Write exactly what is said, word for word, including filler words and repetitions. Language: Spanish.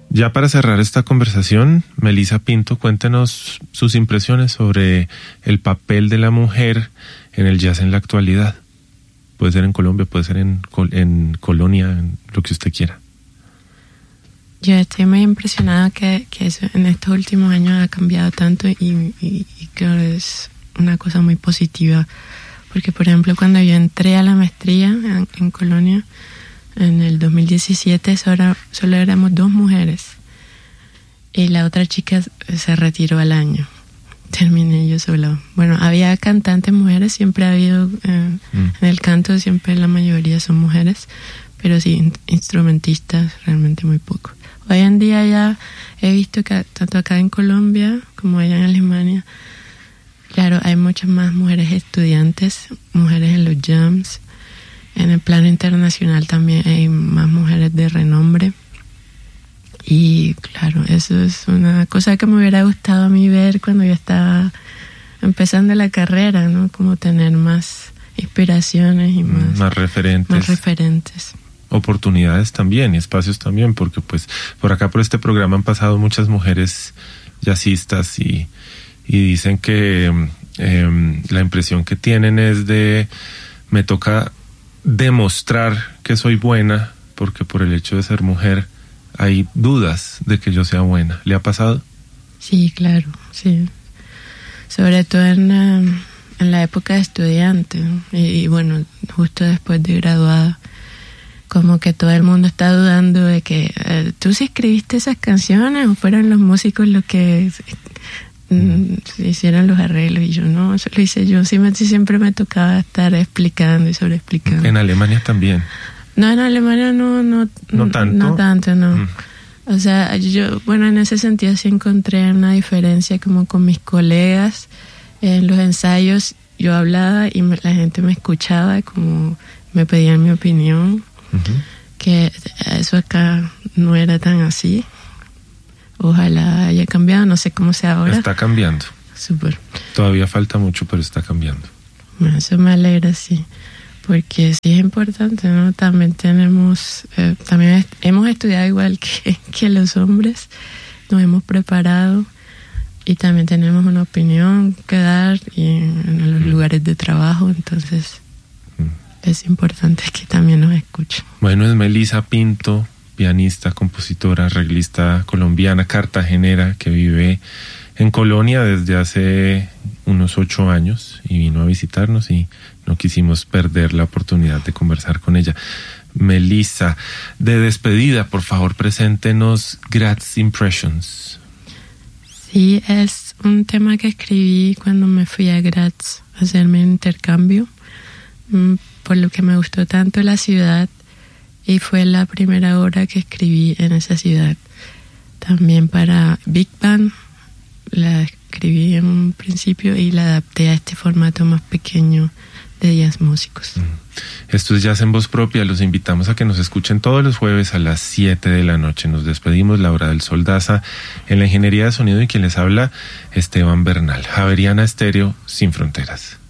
Ya para cerrar esta conversación, Melissa Pinto, cuéntenos sus impresiones sobre el papel de la mujer en el jazz en la actualidad. Puede ser en Colombia, puede ser en, en Colonia, en lo que usted quiera. Yo estoy muy impresionada que, que eso en estos últimos años ha cambiado tanto y, y, y creo que es una cosa muy positiva. Porque, por ejemplo, cuando yo entré a la maestría en, en Colonia, en el dos mil diecisiete, solo, solo éramos dos mujeres. Y la otra chica se retiró al año. Terminé yo sola. Bueno, había cantantes mujeres, siempre ha habido, eh, mm. en el canto siempre la mayoría son mujeres, pero sí, instrumentistas realmente muy poco. Hoy en día ya he visto que tanto acá en Colombia como allá en Alemania, claro, hay muchas más mujeres estudiantes, mujeres en los jams. En el plano internacional también hay más mujeres de renombre. Y claro, eso es una cosa que me hubiera gustado a mí ver cuando yo estaba empezando la carrera, ¿no? Como tener más inspiraciones y más, más referentes. Más referentes. Oportunidades también y espacios también, porque pues por acá por este programa han pasado muchas mujeres jazzistas y, y dicen que eh, la impresión que tienen es de me toca demostrar que soy buena porque por el hecho de ser mujer hay dudas de que yo sea buena. ¿Le ha pasado? Sí, claro, sí. Sobre todo en, uh, en la época de estudiante, ¿no? y, y bueno, justo después de graduada, como que todo el mundo está dudando de que eh, tú sí escribiste esas canciones o fueron los músicos los que mm, hicieron los arreglos y yo no, eso lo hice yo. Sí, siempre me tocaba estar explicando y sobreexplicando. En Alemania también. No, en Alemania no, no, no tanto. No tanto, no. Mm. O sea, yo, bueno, en ese sentido sí encontré una diferencia como con mis colegas. En los ensayos yo hablaba y me, la gente me escuchaba, como me pedían mi opinión. Uh-huh. Que eso acá no era tan así. Ojalá haya cambiado, no sé cómo sea ahora. Está cambiando. Súper. Todavía falta mucho, pero está cambiando. Bueno, eso me alegra, sí. Porque sí es importante, ¿no? También tenemos, eh, también est- hemos estudiado igual que, que los hombres, nos hemos preparado y también tenemos una opinión que dar y en, en los mm. lugares de trabajo, entonces mm. es importante que también nos escuchen. Bueno, es Melissa Pinto, pianista, compositora, arreglista colombiana, cartagenera, que vive en Colonia desde hace unos ocho años y vino a visitarnos y no quisimos perder la oportunidad de conversar con ella. Melissa, de despedida, por favor, preséntenos Graz Impressions. Sí, es un tema que escribí cuando me fui a Graz a hacer mi intercambio, por lo que me gustó tanto la ciudad y fue la primera obra que escribí en esa ciudad. También para Big Band la escribí en un principio y la adapté a este formato más pequeño de jazz músicos. Esto es Jazz en Voz Propia. Los invitamos a que nos escuchen todos los jueves a las siete de la noche. Nos despedimos, Laura del Sol Daza en la ingeniería de sonido y quien les habla, Esteban Bernal. Javeriana Estéreo, sin fronteras.